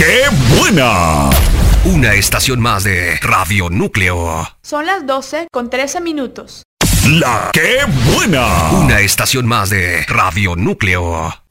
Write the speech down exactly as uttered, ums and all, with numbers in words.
¡Qué buena! Una estación más de Radio Núcleo. Son las doce con trece minutos. La ¡Qué buena! Una estación más de Radio Núcleo.